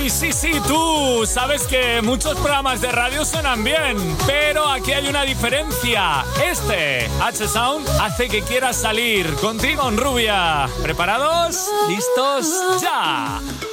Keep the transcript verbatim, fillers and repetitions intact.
Sí, sí, sí, tú sabes que muchos programas de radio suenan bien, pero aquí hay una diferencia. Este H-Sound hace que quieras salir contigo en Rubia. ¿Preparados? ¿Listos? ¡Ya!